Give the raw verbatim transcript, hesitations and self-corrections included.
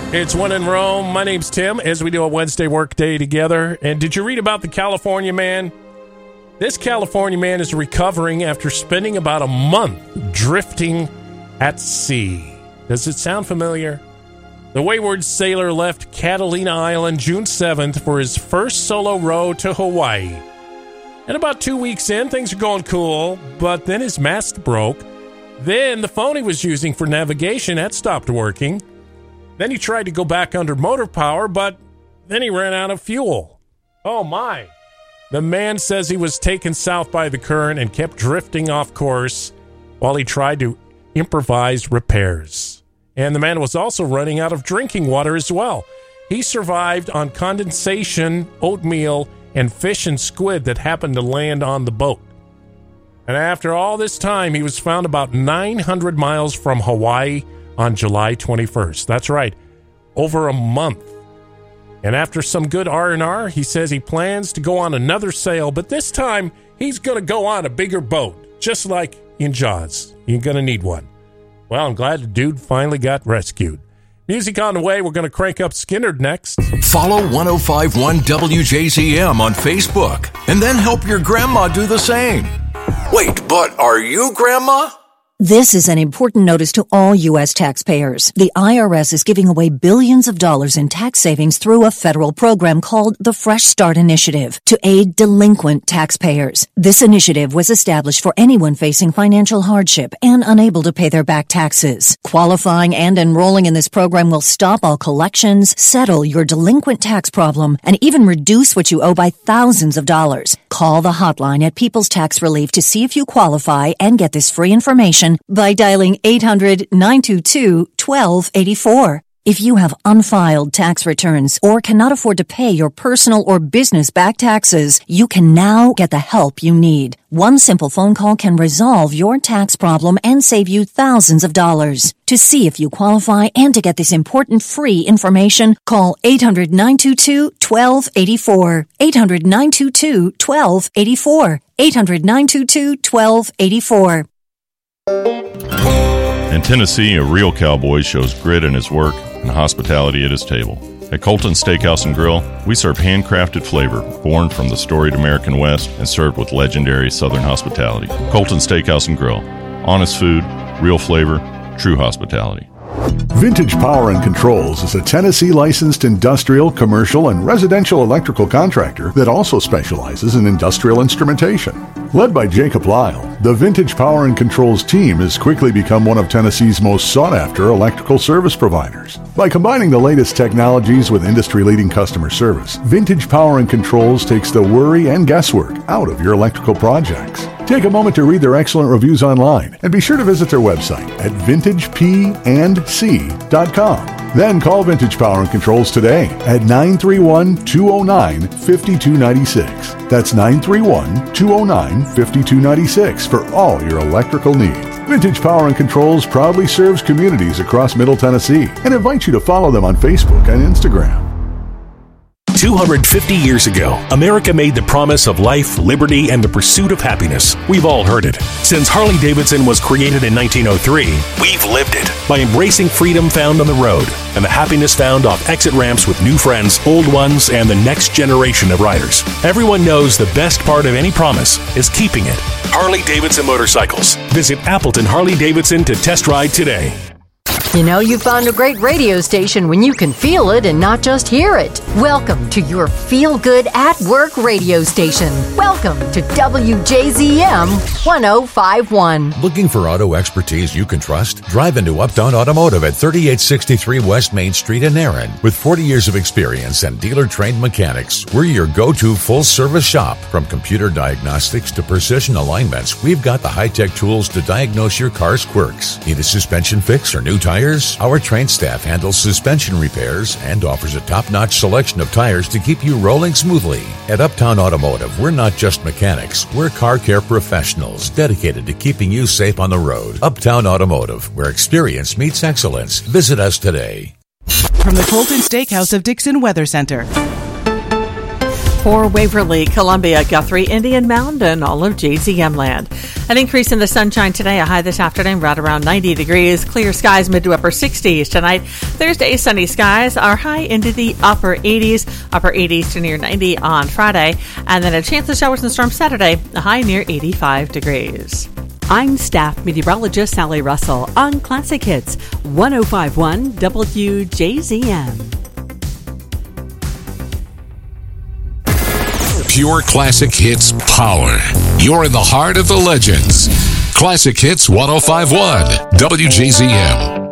It's One in Rome. My name's Tim, as we do a Wednesday work day together. And did you read about the California man? This California man is recovering after spending about a month drifting at sea. Does it sound familiar? The wayward sailor left Catalina Island June seventh for his first solo row to Hawaii. And about two weeks in, things are going cool, but then his mast broke. Then the phone he was using for navigation had stopped working. Then he tried to go back under motor power, but then he ran out of fuel. Oh my. The man says he was taken south by the current and kept drifting off course while he tried to improvise repairs. And the man was also running out of drinking water as well. He survived on condensation, oatmeal, and fish and squid that happened to land on the boat. And after all this time, he was found about nine hundred miles from Hawaii on July twenty-first. That's right, over a month. And after some good R and R, he says he plans to go on another sail, but this time he's going to go on a bigger boat, just like in Jaws. You're going to need one. Well, I'm glad the dude finally got rescued. Music on the way. We're going to crank up Skynyrd next. Follow one oh five point one W J Z M on Facebook, and then help your grandma do the same. Wait, but are you grandma? This is an important notice to all U S taxpayers. The I R S is giving away billions of dollars in tax savings through a federal program called the Fresh Start Initiative to aid delinquent taxpayers. This initiative was established for anyone facing financial hardship and unable to pay their back taxes. Qualifying and enrolling in this program will stop all collections, settle your delinquent tax problem, and even reduce what you owe by thousands of dollars. Call the hotline at People's Tax Relief to see if you qualify and get this free information by dialing eight hundred, nine two two, one two eight four. If you have unfiled tax returns or cannot afford to pay your personal or business back taxes, you can now get the help you need. One simple phone call can resolve your tax problem and save you thousands of dollars. To see if you qualify and to get this important free information, call eight hundred, nine two two, one two eight four. eight hundred, nine two two, one two eight four. eight hundred, nine two two, one two eight four. In Tennessee, a real cowboy shows grit in his work and hospitality at his table. At Colton Steakhouse and Grill, we serve handcrafted flavor born from the storied American West and served with legendary Southern hospitality. Colton Steakhouse and Grill. Honest food, real flavor, true hospitality. Vintage Power and Controls is a Tennessee licensed industrial, commercial, and residential electrical contractor that also specializes in industrial instrumentation. Led by Jacob Lyle, the Vintage Power and Controls team has quickly become one of Tennessee's most sought-after electrical service providers. By combining the latest technologies with industry-leading customer service, Vintage Power and Controls takes the worry and guesswork out of your electrical projects. Take a moment to read their excellent reviews online and be sure to visit their website at vintage p and c dot com. Then call Vintage Power and Controls today at nine three one, two oh nine, five two nine six. That's nine three one, two oh nine, five two nine six for all your electrical needs. Vintage Power and Controls proudly serves communities across Middle Tennessee and invites you to follow them on Facebook and Instagram. two hundred fifty years ago, America made the promise of life, liberty, and the pursuit of happiness. We've all heard it. Since Harley-Davidson was created in nineteen oh three, we've lived it by embracing freedom found on the road and the happiness found off exit ramps with new friends, old ones, and the next generation of riders. Everyone knows the best part of any promise is keeping it. Harley-Davidson Motorcycles. Visit Appleton Harley-Davidson to test ride today. You know you found a great radio station when you can feel it and not just hear it. Welcome to your Feel Good at Work radio station. Welcome to W J Z M one oh five point one. Looking for auto expertise you can trust? Drive into Uptown Automotive at thirty-eight sixty-three West Main Street in Erin. With forty years of experience and dealer-trained mechanics, we're your go-to full-service shop. From computer diagnostics to precision alignments, we've got the high-tech tools to diagnose your car's quirks. Need a suspension fix or new tires? Our trained staff handles suspension repairs and offers a top-notch selection of tires to keep you rolling smoothly. At Uptown Automotive, we're not just mechanics. We're car care professionals dedicated to keeping you safe on the road. Uptown Automotive, where experience meets excellence. Visit us today. From the Colton Steakhouse of Dixon Weather Center. for Waverly, Columbia, Guthrie, Indian Mountain, all of J Z M land. An increase in the sunshine today, a high this afternoon right around ninety degrees. Clear skies mid to upper sixties tonight. Thursday, sunny skies are high into the upper eighties, upper eighties to near ninety on Friday. And then a chance of showers and storms Saturday, a high near eighty-five degrees. I'm staff meteorologist Sally Russell on Classic Hits one oh five point one W J Z M. Pure Classic Hits power. You're in the heart of the legends. Classic Hits one oh five point one W J Z M.